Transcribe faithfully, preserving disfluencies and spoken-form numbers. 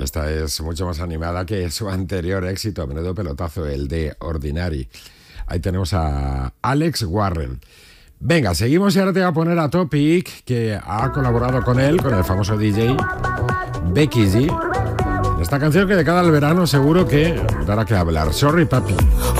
Esta es mucho más animada que su anterior éxito, menudo pelotazo, el de Ordinary. Ahí tenemos a Alex Warren. Venga, seguimos y ahora te voy a poner a Topic, que ha colaborado con él, con el famoso D J Becky G. Esta canción que de cara al verano seguro que dará que hablar. Sorry, papi.